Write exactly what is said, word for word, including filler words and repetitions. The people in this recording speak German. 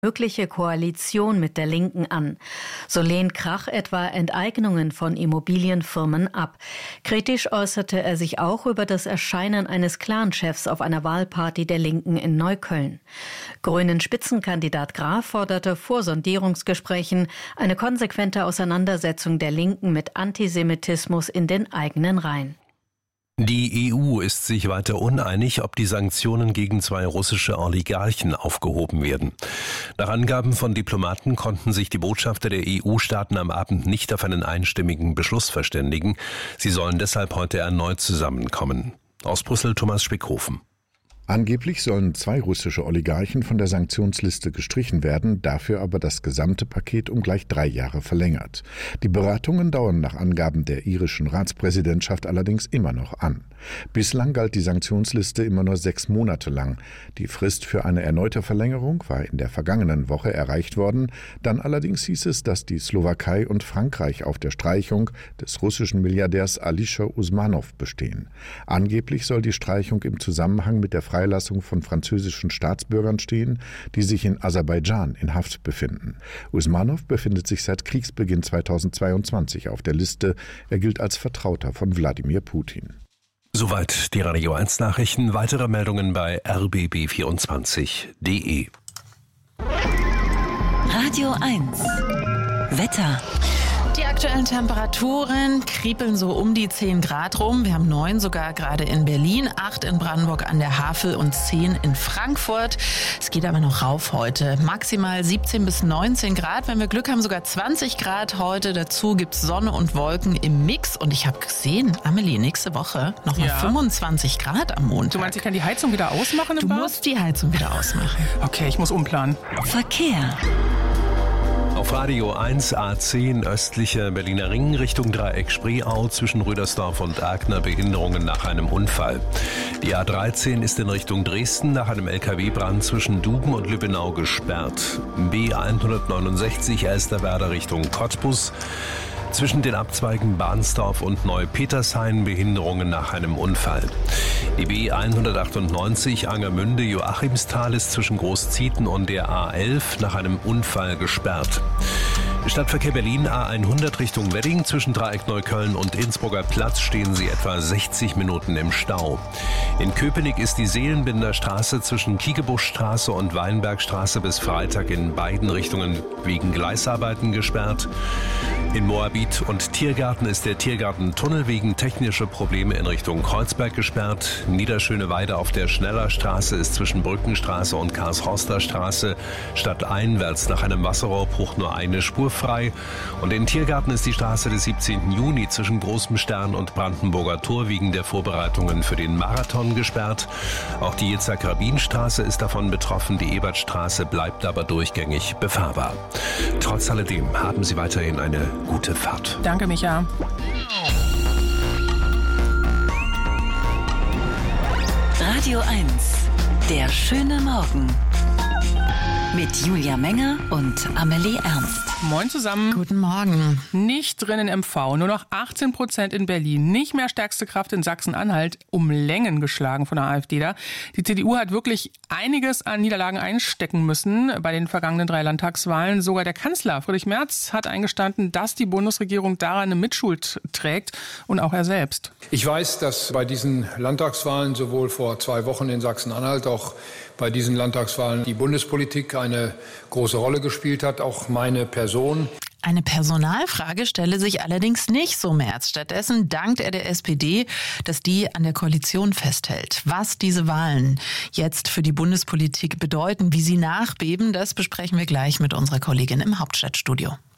mögliche Koalition mit der Linken an. So lehnt Krach etwa Enteignungen von Immobilienfirmen ab. Kritisch äußerte er sich auch über das Erscheinen eines Clanchefs auf einer Wahlparty der Linken in Neukölln. Grünen Spitzenkandidat Graf forderte vor Sondierungsgesprächen eine konsequente Auseinandersetzung der Linken mit Antisemitismus in den eigenen Reihen. Die E U ist sich weiter uneinig, ob die Sanktionen gegen zwei russische Oligarchen aufgehoben werden. Nach Angaben von Diplomaten konnten sich die Botschafter der E U-Staaten am Abend nicht auf einen einstimmigen Beschluss verständigen. Sie sollen deshalb heute erneut zusammenkommen. Aus Brüssel Thomas Spickhofen. Angeblich sollen zwei russische Oligarchen von der Sanktionsliste gestrichen werden, dafür aber das gesamte Paket um gleich drei Jahre verlängert. Die Beratungen dauern nach Angaben der irischen Ratspräsidentschaft allerdings immer noch an. Bislang galt die Sanktionsliste immer nur sechs Monate lang. Die Frist für eine erneute Verlängerung war in der vergangenen Woche erreicht worden. Dann allerdings hieß es, dass die Slowakei und Frankreich auf der Streichung des russischen Milliardärs Alisher Usmanov bestehen. Angeblich soll die Streichung im Zusammenhang mit der Freilassung von französischen Staatsbürgern stehen, die sich in Aserbaidschan in Haft befinden. Usmanov befindet sich seit Kriegsbeginn zweitausendzweiundzwanzig auf der Liste. Er gilt als Vertrauter von Wladimir Putin. Soweit die Radio eins Nachrichten. Weitere Meldungen bei r b b vierundzwanzig punkt d e. Radio eins Wetter. Die aktuellen Temperaturen kriebeln so um die zehn Grad rum. Wir haben neun sogar gerade in Berlin, acht in Brandenburg an der Havel und zehn in Frankfurt. Es geht aber noch rauf heute. Maximal siebzehn bis neunzehn Grad. Wenn wir Glück haben, sogar zwanzig Grad heute. Dazu gibt's Sonne und Wolken im Mix. Und ich habe gesehen, Amelie, nächste Woche nochmal Ja. fünfundzwanzig Grad am Montag. Du meinst, ich kann die Heizung wieder ausmachen im Du Bad? musst die Heizung wieder ausmachen. Okay, ich muss umplanen. Verkehr. Auf Radio eins A zehn östlicher Berliner Ring Richtung Dreieck Spreeau zwischen Rüdersdorf und Aagner Behinderungen nach einem Unfall. Die A dreizehn ist in Richtung Dresden nach einem L K W-Brand zwischen Duben und Lübbenau gesperrt. B hundertneunundsechzig Elsterwerda Richtung Cottbus. Zwischen den Abzweigen Bahnsdorf und Neupetershain Behinderungen nach einem Unfall. Die B hundertachtundneunzig Angermünde-Joachimsthal ist zwischen Großzieten und der A elf nach einem Unfall gesperrt. Stadtverkehr Berlin A hundert Richtung Wedding. Zwischen Dreieck Neukölln und Innsbrucker Platz stehen sie etwa sechzig Minuten im Stau. In Köpenick ist die Seelenbinder Straße zwischen Kiekebuschstraße und Weinbergstraße bis Freitag in beiden Richtungen wegen Gleisarbeiten gesperrt. In Moabit und Tiergarten ist der Tiergartentunnel wegen technischer Probleme in Richtung Kreuzberg gesperrt. Niederschöneweide auf der Schnellerstraße ist zwischen Brückenstraße und Karlshorster Straße stadteinwärts nach einem Wasserrohrbruch nur eine Spur frei. Und in Tiergarten ist die Straße des siebzehnten Juni zwischen Großem Stern und Brandenburger Tor wegen der Vorbereitungen für den Marathon gesperrt. Auch die Yitzhak-Rabin-Straße ist davon betroffen. Die Ebertstraße bleibt aber durchgängig befahrbar. Trotz alledem haben Sie weiterhin eine gute Fahrt. Danke, Micha. Radio eins. Der schöne Morgen. Mit Julia Menger und Amelie Ernst. Moin zusammen. Guten Morgen. Nicht drin in M V, nur noch achtzehn Prozent in Berlin. Nicht mehr stärkste Kraft in Sachsen-Anhalt, um Längen geschlagen von der AfD da. Die C D U hat wirklich einiges an Niederlagen einstecken müssen bei den vergangenen drei Landtagswahlen. Sogar der Kanzler Friedrich Merz hat eingestanden, dass die Bundesregierung daran eine Mitschuld trägt und auch er selbst. Ich weiß, dass bei diesen Landtagswahlen sowohl vor zwei Wochen in Sachsen-Anhalt, auch bei diesen Landtagswahlen die Bundespolitik eine große Rolle gespielt hat, auch meine Person. Eine Personalfrage stelle sich allerdings nicht so Merz. Stattdessen dankt er der S P D, dass die an der Koalition festhält. Was diese Wahlen jetzt für die Bundespolitik bedeuten, wie sie nachbeben, das besprechen wir gleich mit unserer Kollegin im Hauptstadtstudio.